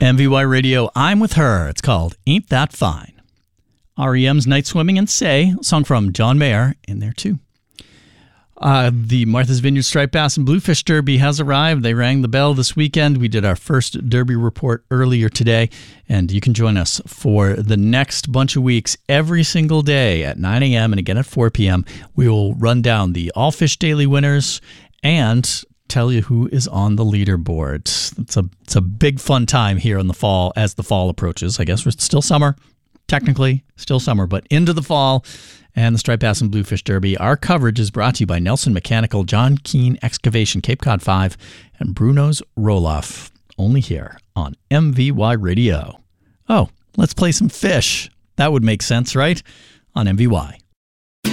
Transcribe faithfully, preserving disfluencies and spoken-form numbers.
M V Y Radio, I'm with her. It's called Ain't That Fine. R E M's Night Swimming and Say, a song from John Mayer, in there too. Uh, the Martha's Vineyard Striped Bass and Bluefish Derby has arrived. They rang the bell this weekend. We did our first Derby report earlier today, and you can join us for the next bunch of weeks every single day at nine a.m. and again at four p.m. We will run down the All Fish Daily winners and tell you who is on the leaderboard. It's a it's a big fun time here in the fall as the fall approaches. I guess we're still summer, technically still summer, but into the fall and the Striped Bass and Bluefish Derby. Our coverage is brought to you by Nelson Mechanical, John Keane Excavation, Cape Cod five, and Bruno's Roll-Off. Only here on M V Y Radio. Oh, let's play some fish. That would make sense, right? On M V Y.